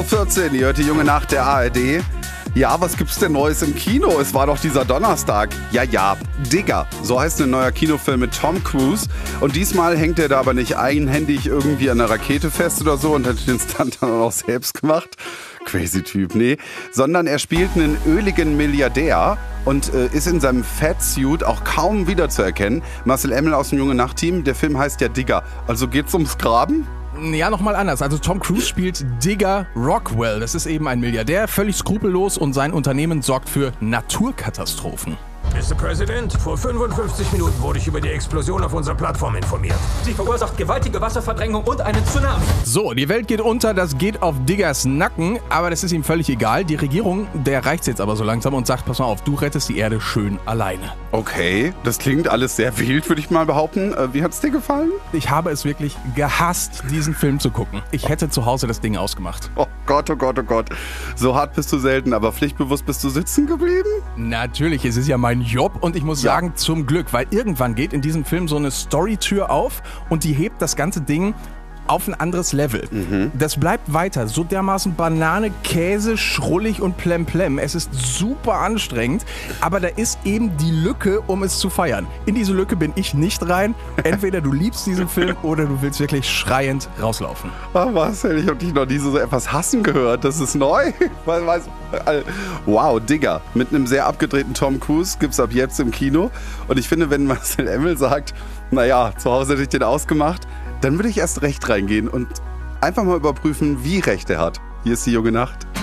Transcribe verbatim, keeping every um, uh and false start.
vierzehn, ihr hört die junge Nacht der A R D. Ja, was gibt's denn Neues im Kino? Es war doch dieser Donnerstag. Ja, ja, Digger. So heißt ein neuer Kinofilm mit Tom Cruise. Und diesmal hängt er da aber nicht eigenhändig irgendwie an einer Rakete fest oder so und hat den Stunt dann auch selbst gemacht. Crazy Typ, nee. Sondern er spielt einen öligen Milliardär und äh, ist in seinem Fatsuit auch kaum wiederzuerkennen. Marcel Emmel aus dem Junge Nacht-Team. Der Film heißt ja Digger. Also geht's ums Graben? Ja, nochmal anders. Also Tom Cruise spielt Digger Rockwell. Das ist eben ein Milliardär, völlig skrupellos und sein Unternehmen sorgt für Naturkatastrophen. Mister President, vor fünfundfünfzig Minuten wurde ich über die Explosion auf unserer Plattform informiert. Sie verursacht gewaltige Wasserverdrängung und einen Tsunami. So, die Welt geht unter, das geht auf Diggers Nacken, aber das ist ihm völlig egal. Die Regierung, der reicht's jetzt aber so langsam und sagt, pass mal auf, du rettest die Erde schön alleine. Okay, das klingt alles sehr wild, würde ich mal behaupten. Äh, wie hat's dir gefallen? Ich habe es wirklich gehasst, diesen Film zu gucken. Ich hätte zu Hause das Ding ausgemacht. Oh Gott, oh Gott, oh Gott. So hart bist du selten, aber pflichtbewusst bist du sitzen geblieben? Natürlich, es ist ja mein Job und ich muss Ja. sagen, zum Glück, weil irgendwann geht in diesem Film so eine Storytür auf und die hebt das ganze Ding auf ein anderes Level. Mhm. Das bleibt weiter, so dermaßen Banane, Käse, schrullig und plemplem. Es ist super anstrengend, aber da ist eben die Lücke, um es zu feiern. In diese Lücke bin ich nicht rein. Entweder du liebst diesen Film oder du willst wirklich schreiend rauslaufen. Ah, Marcel, ich habe dich noch nie so etwas hassen gehört. Das ist neu. Was- was- Wow, Digger. Mit einem sehr abgedrehten Tom Cruise gibt's ab jetzt im Kino. Und ich finde, wenn Marcel Emmel sagt, naja, zu Hause hätte ich den ausgemacht, dann würde ich erst recht reingehen und einfach mal überprüfen, wie recht er hat. Hier ist die junge Nacht.